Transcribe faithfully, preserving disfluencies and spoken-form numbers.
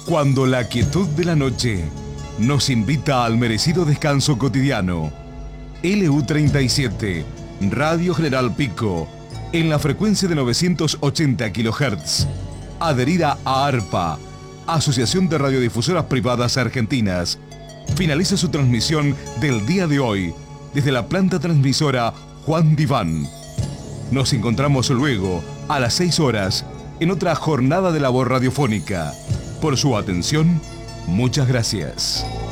Cuando la quietud de la noche nos invita al merecido descanso cotidiano. L U treinta y siete, Radio General Pico, en la frecuencia de novecientos ochenta kilohertz, adherida a ARPA, Asociación de Radiodifusoras Privadas Argentinas, finaliza su transmisión del día de hoy desde la planta transmisora Juan Diván. Nos encontramos luego a las seis horas en otra jornada de labor radiofónica. Por su atención, muchas gracias.